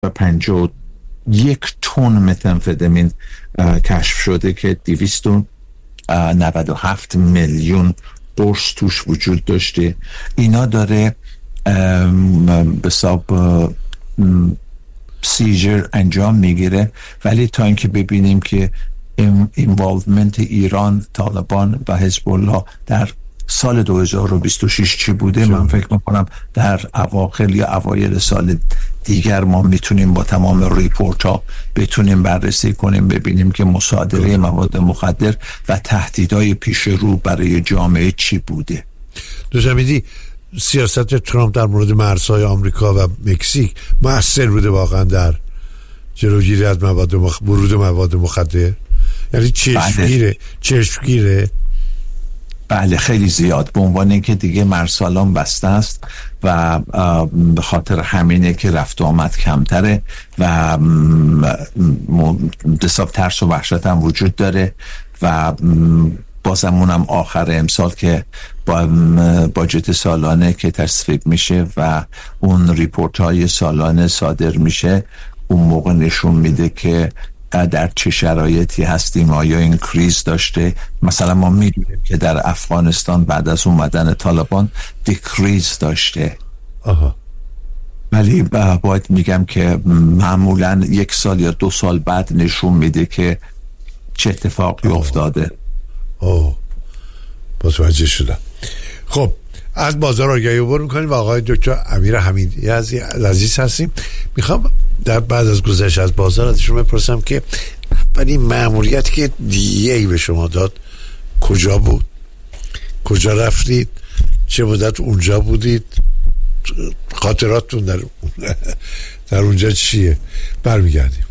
251 تن متامفتامین کشف شده که 297 میلیون قرص توش وجود داشته. اینا داره به حساب سیجر انجام میگیره، ولی تا اینکه ببینیم که اینوالومنت ایران، طالبان و حزب الله در سال 2026 چی بوده، من فکر میکنم در اواخر یا اوایل سال دیگر ما میتونیم با تمام ریپورت ها بتونیم بررسی کنیم، ببینیم که مصادره مواد مخدر و تهدیدهای پیش رو برای جامعه چی بوده. دوستان سیاست ترامپ در مورد مرزهای آمریکا و مکزیک مؤثر بوده واقعا در جلوگیری از ورود مواد مخدر؟ یعنی چشمگیره؟ بله خیلی زیاد، به عنوان اینکه دیگه مرزسالان بسته است و به خاطر همینه که رفت و آمد کمتره و حساب ترس و وحشت هم وجود داره و بازمونم آخر امسال که با باجت سالانه که تصویب میشه و اون ریپورت های سالانه صادر میشه، اون موقع نشون میده که در چه شرایطی هستیم، آیا این کریز داشته. مثلا ما میدونیم که در افغانستان بعد از اومدن طالبان دیکریز داشته. ولی باید میگم که معمولا 1 سال یا 2 سال بعد نشون میده که چه اتفاقی افتاده. متوجه شدم. خب از بازار آگاهی عبور میکنیم و آقای دکتر امیر حمیدی عزیز هستیم. میخوام در بعد از گذشت از بازار ازشون بپرسم که اولین مأموریتی که DEA به شما داد کجا بود؟ کجا رفتید؟ چه مدت اونجا بودید؟ خاطراتتون در اونجا چیه؟ برمیگردیم.